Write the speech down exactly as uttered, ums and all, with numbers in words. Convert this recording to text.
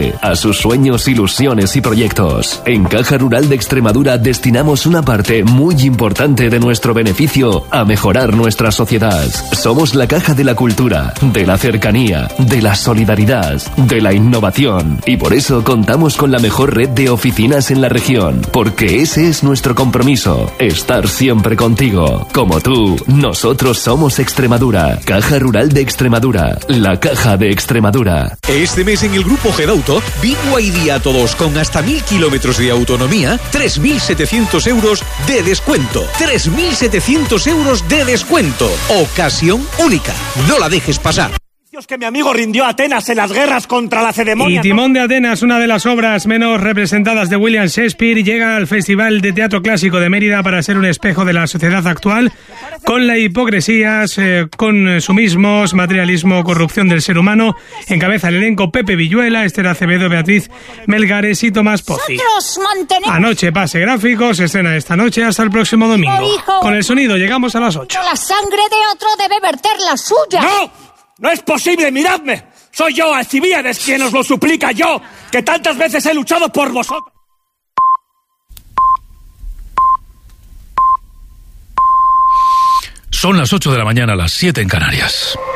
ayude a sus sueños, ilusiones y proyectos. En Caja Rural de Extremadura destinamos una parte muy importante de nuestro beneficio a mejorar nuestra sociedad. Somos la caja de la cultura, de la cercanía, de la solidaridad, de la innovación. Y por eso contamos con la mejor red de oficinas en la región, porque ese es nuestro compromiso, estar siempre contigo. Como tú, nosotros somos Extremadura. Caja Rural de Extremadura, la caja de Extremadura. Este mes en el Grupo Gedauto, B Y D a todos con hasta mil kilómetros de autonomía, tres mil setecientos euros de descuento. tres mil setecientos euros de descuento. Ocasión única. No la dejes pasar. Que mi amigo rindió a Atenas en las guerras contra la Lacedemonia. Y Timón de Atenas, una de las obras menos representadas de William Shakespeare, llega al Festival de Teatro Clásico de Mérida para ser un espejo de la sociedad actual, con la hipocresía, eh, consumismos, materialismo, corrupción del ser humano. Encabeza el elenco Pepe Villuela, Esther Acevedo, Beatriz Melgares y Tomás Pozzi. Anoche pase gráfico, se estrena esta noche hasta el próximo domingo. Con el sonido llegamos a las ocho. La sangre de otro debe verter la suya. ¡No! ¡No es posible! ¡Miradme! Soy yo, Alcibíades, quien os lo suplica, yo, que tantas veces he luchado por vosotros. Son las ocho de la mañana, las siete en Canarias.